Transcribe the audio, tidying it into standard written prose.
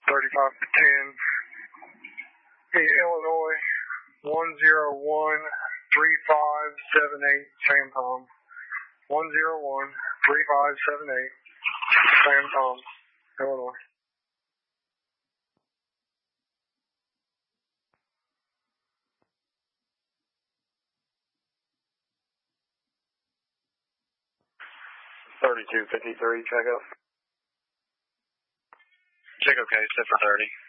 35 to 10. Illinois, 101-3578, Sam Tom. 101-3578, Sam Tom, Illinois. $32.53, check up. Check okay, set for 30.